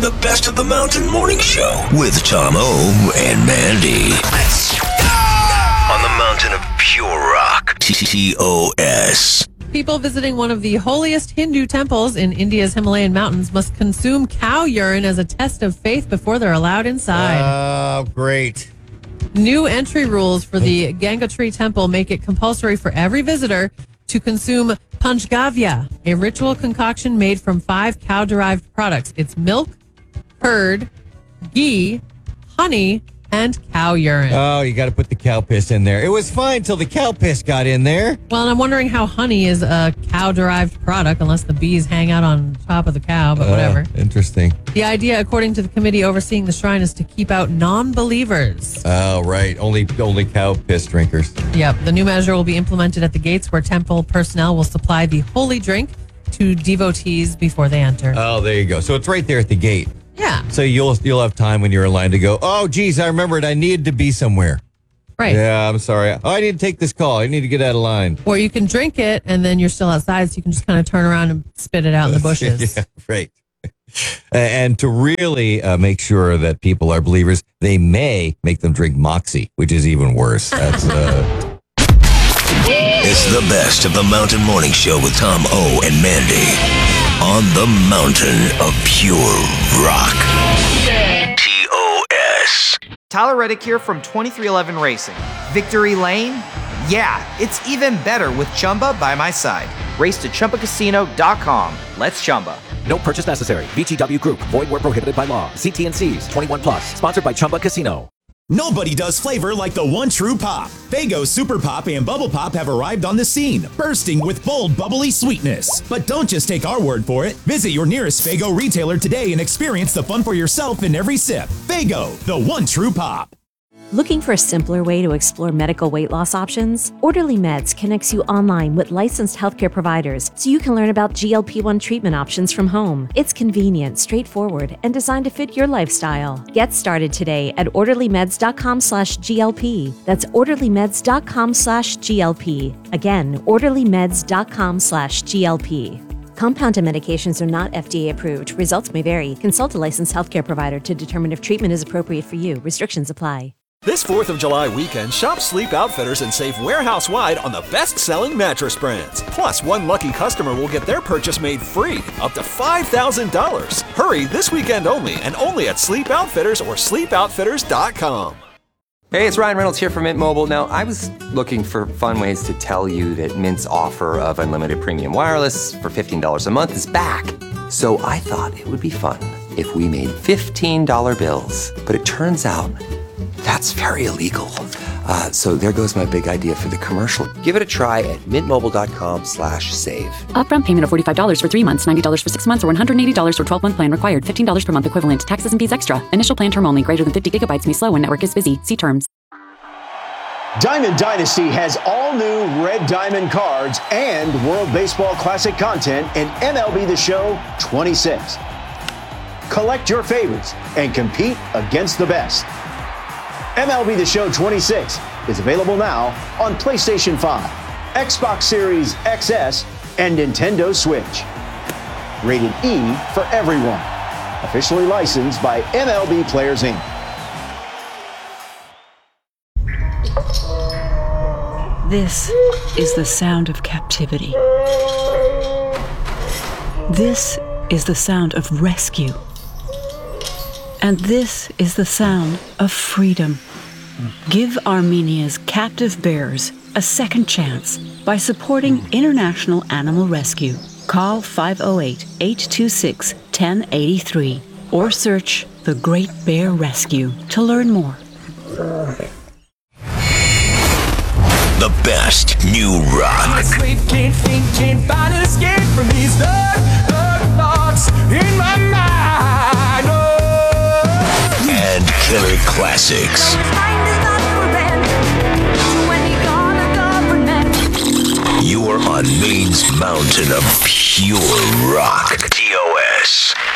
to the Best of the Mountain Morning Show with Tom O and Mandy. Let's go! On the mountain of pure rock. TOS. People visiting one of the holiest Hindu temples in India's Himalayan mountains must consume cow urine as a test of faith before they're allowed inside. Oh, great. New entry rules for the Gangotri temple make it compulsory for every visitor to consume Panchgavya, a ritual concoction made from 5 cow-derived products. It's milk, curd, ghee, honey, and cow urine. Oh, you got to put the cow piss in there. It was fine till the cow piss got in there. Well, and I'm wondering how honey is a cow-derived product, unless the bees hang out on top of the cow, but whatever. Interesting. The idea, according to the committee overseeing the shrine, is to keep out non-believers. Oh, right. Only cow piss drinkers. Yep. The new measure will be implemented at the gates where temple personnel will supply the holy drink to devotees before they enter. Oh, there you go. So it's right there at the gate. Yeah. So you'll have time when you're in line to go, oh, geez, I remembered I needed to be somewhere. Right. Yeah, I'm sorry. Oh, I need to take this call. I need to get out of line. Or you can drink it and then you're still outside, so you can just kind of turn around and spit it out in the bushes. Yeah, right. And to really make sure that people are believers, they may make them drink Moxie, which is even worse. That's It's the Best of the Mountain Morning Show with Tom O and Mandy. On the mountain of pure rock. TOS. Tyler Reddick here from 2311 Racing. Victory Lane? Yeah, it's even better with Chumba by my side. Race to ChumbaCasino.com. Let's Chumba. No purchase necessary. VGW Group. Void where prohibited by law. See T&Cs. 21 plus. Sponsored by Chumba Casino. Nobody does flavor like the one true pop. Faygo Super Pop and Bubble Pop have arrived on the scene, bursting with bold, bubbly sweetness. But don't just take our word for it. Visit your nearest Faygo retailer today and experience the fun for yourself in every sip. Faygo, the one true pop. Looking for a simpler way to explore medical weight loss options? Orderly Meds connects you online with licensed healthcare providers so you can learn about GLP-1 treatment options from home. It's convenient, straightforward, and designed to fit your lifestyle. Get started today at orderlymeds.com/GLP. That's orderlymeds.com/GLP. Again, orderlymeds.com/GLP. Compounded medications are not FDA approved. Results may vary. Consult a licensed healthcare provider to determine if treatment is appropriate for you. Restrictions apply. This 4th of July weekend, shop Sleep Outfitters and save warehouse-wide on the best-selling mattress brands. Plus, one lucky customer will get their purchase made free, up to $5,000. Hurry this weekend only, and only at Sleep Outfitters or sleepoutfitters.com. Hey, it's Ryan Reynolds here from Mint Mobile. Now, I was looking for fun ways to tell you that Mint's offer of unlimited premium wireless for $15 a month is back. So I thought it would be fun if we made $15 bills. But it turns out that's very illegal. So there goes my big idea for the commercial. Give it a try at mintmobile.com/save. Upfront payment of $45 for 3 months, $90 for 6 months, or $180 for 12-month plan required. $15 per month equivalent. Taxes and fees extra. Initial plan term only. Greater than 50 gigabytes may slow when network is busy. See terms. Diamond Dynasty has all new Red Diamond cards and World Baseball Classic content in MLB The Show 26. Collect your favorites and compete against the best. MLB The Show 26 is available now on PlayStation 5, Xbox Series XS, and Nintendo Switch. Rated E for everyone. Officially licensed by MLB Players Inc. This is the sound of captivity. This is the sound of rescue. And this is the sound of freedom. Give Armenia's captive bears a second chance by supporting International Animal Rescue. Call 508-826-1083 or search The Great Bear Rescue to learn more. The best new rock. I sleep, can't think, can't find an escape from these dark thoughts in my mind. Oh. And killer classics. You are on Maine's mountain of pure rock. TOS.